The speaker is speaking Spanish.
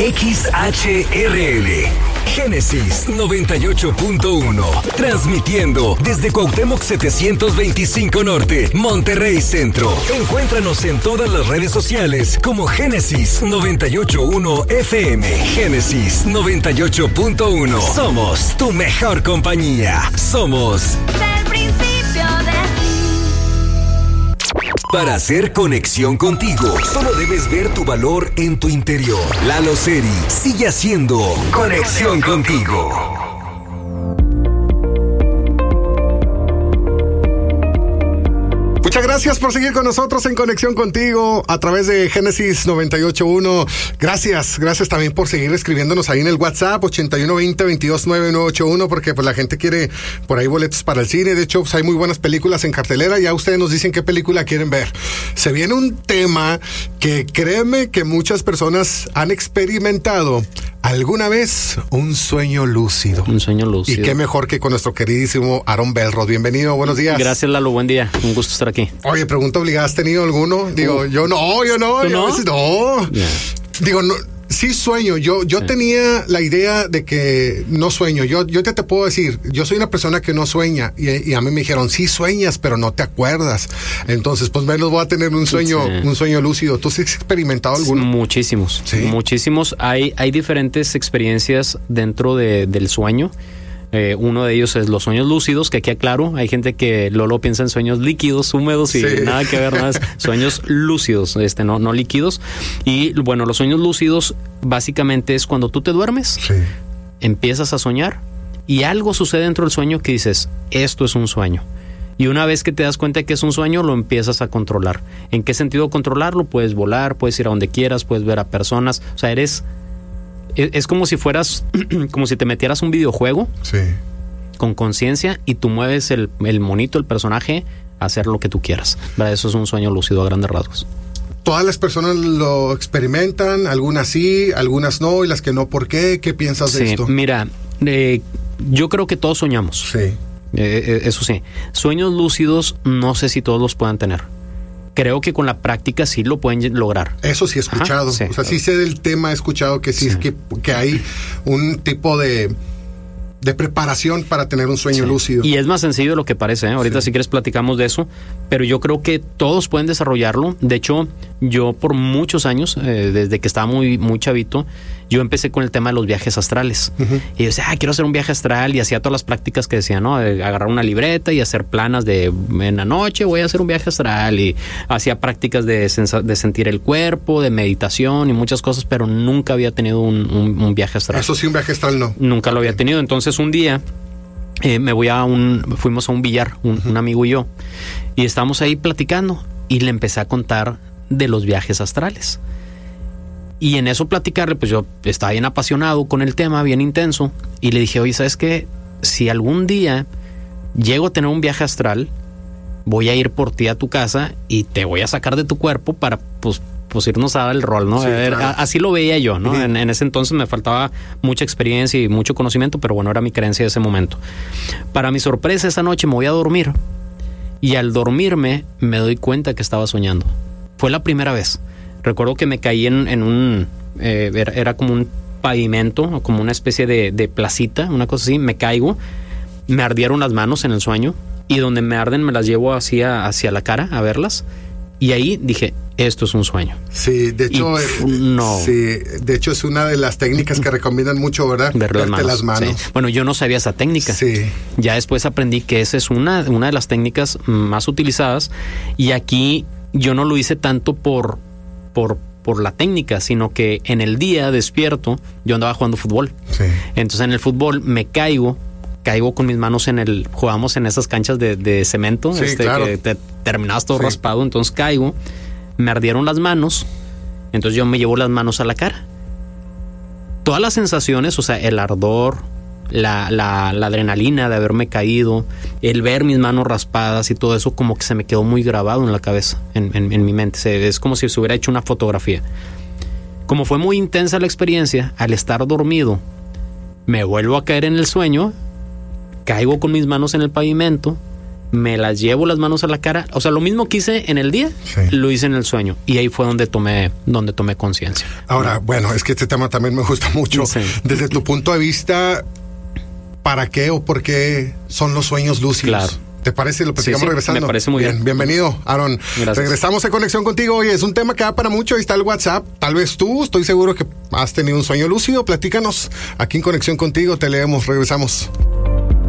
XHRL. Génesis 98.1, transmitiendo desde Cuauhtémoc 725 Norte, Monterrey Centro. Encuéntranos en todas las redes sociales como Génesis 98.1 FM. Génesis 98.1. Somos tu mejor compañía. Somos del principio de Para hacer conexión contigo, solo debes ver tu valor en tu interior. Lalo Seri sigue haciendo conexión contigo. Muchas gracias por seguir con nosotros en Conexión Contigo a través de Génesis 98.1. Gracias también por seguir escribiéndonos ahí en el WhatsApp 8120-229981, porque pues la gente quiere por ahí boletos para el cine. De hecho, pues, hay muy buenas películas en cartelera. Ya ustedes nos dicen qué película quieren ver. Se viene un tema que créeme que muchas personas han experimentado alguna vez, un sueño lúcido. Un sueño lúcido. Y qué mejor que con nuestro queridísimo Aaron Belrod. Bienvenido, buenos días. Gracias, Lalo, buen día. Un gusto estar aquí. Oye, pregunta obligada, ¿has tenido alguno? Digo, yo no. ¿Tú no? A veces no. Yeah. Digo, no. Sí sueño, yo tenía la idea de que no sueño, yo te puedo decir, yo soy una persona que no sueña y a mí me dijeron, sí sueñas, pero no te acuerdas, entonces pues menos voy a tener un sueño lúcido. ¿Tú sí has experimentado alguno? Muchísimos, ¿sí? Muchísimos, hay diferentes experiencias dentro del sueño. Uno de ellos es los sueños lúcidos, que aquí aclaro, hay gente que Lolo piensa en sueños líquidos, húmedos y nada que ver, nada, sueños lúcidos, no líquidos. Y bueno, los sueños lúcidos básicamente es cuando tú te duermes, empiezas a soñar y algo sucede dentro del sueño que dices, esto es un sueño. Y una vez que te das cuenta de que es un sueño, lo empiezas a controlar. ¿En qué sentido controlarlo? Puedes volar, puedes ir a donde quieras, puedes ver a personas, o sea, es como si fueras, como si te metieras un videojuego con conciencia y tú mueves el monito, el personaje, a hacer lo que tú quieras. ¿Verdad? Eso es un sueño lúcido a grandes rasgos. ¿Todas las personas lo experimentan? ¿Algunas sí, algunas no? ¿Y las que no, por qué? ¿Qué piensas de esto? Mira, yo creo que todos soñamos. Sí. Eso sí. Sueños lúcidos, no sé si todos los puedan tener. Creo que con la práctica sí lo pueden lograr. Eso sí he escuchado. Ajá, o sea, sí sé del tema, he escuchado que sí. que hay un tipo de preparación para tener un sueño lúcido. Y es más sencillo de lo que parece, ¿eh? Ahorita si quieres platicamos de eso, pero yo creo que todos pueden desarrollarlo. De hecho, yo por muchos años, desde que estaba muy, muy chavito, yo empecé con el tema de los viajes astrales. Y yo decía, quiero hacer un viaje astral, y hacía todas las prácticas que decían, ¿no? Agarrar una libreta y hacer planas de en la noche voy a hacer un viaje astral, y hacía prácticas de sentir el cuerpo, de meditación y muchas cosas, pero nunca había tenido un viaje astral. Eso sí, un viaje astral no. Nunca lo había tenido. Entonces un día fuimos a un billar, un amigo y yo, y estábamos ahí platicando y le empecé a contar de los viajes astrales. Y en eso platicarle, pues yo estaba bien apasionado con el tema, bien intenso, y le dije, oye, ¿sabes qué? Si algún día llego a tener un viaje astral, voy a ir por ti a tu casa y te voy a sacar de tu cuerpo para pues irnos a dar el rol, ¿no? Sí, claro. Así lo veía yo, ¿no? En ese entonces me faltaba mucha experiencia y mucho conocimiento, pero bueno, era mi creencia de ese momento. Para mi sorpresa, esa noche me voy a dormir y al dormirme me doy cuenta que estaba soñando. Fue la primera vez. Recuerdo que me caí en un... era como un pavimento, como una especie de placita, una cosa así. Me caigo, me ardieron las manos en el sueño y donde me arden me las llevo hacia la cara a verlas. Y ahí dije, esto es un sueño. Sí, de hecho, de hecho es una de las técnicas que recomiendan mucho, ¿verdad? Verte las manos. Sí. Bueno, yo no sabía esa técnica. Sí. Ya después aprendí que esa es una de las técnicas más utilizadas. Y aquí yo no lo hice tanto por la técnica, sino que en el día despierto, yo andaba jugando fútbol. Sí. Entonces en el fútbol me caigo con mis manos jugábamos en esas canchas de cemento, sí, claro. Que te terminabas todo raspado, entonces caigo, me ardieron las manos, entonces yo me llevo las manos a la cara. Todas las sensaciones, o sea, el ardor, la adrenalina de haberme caído, el ver mis manos raspadas y todo eso como que se me quedó muy grabado en la cabeza, en mi mente. Es como si se hubiera hecho una fotografía. Como fue muy intensa la experiencia, al estar dormido, me vuelvo a caer en el sueño, caigo con mis manos en el pavimento, me las llevo las manos a la cara. O sea, lo mismo que hice en el día, lo hice en el sueño. Y ahí fue donde tomé conciencia. Ahora, bueno, es que este tema también me gusta mucho. Sí. Desde tu punto de vista, ¿para qué o por qué son los sueños lúcidos? Claro. ¿Te parece? Lo platicamos regresando. Me parece muy bien. Bienvenido, Aaron. Gracias. Regresamos en Conexión Contigo. Oye, es un tema que da para mucho. Ahí está el WhatsApp. Tal vez tú, estoy seguro que has tenido un sueño lúcido. Platícanos aquí en Conexión Contigo. Te leemos. Regresamos.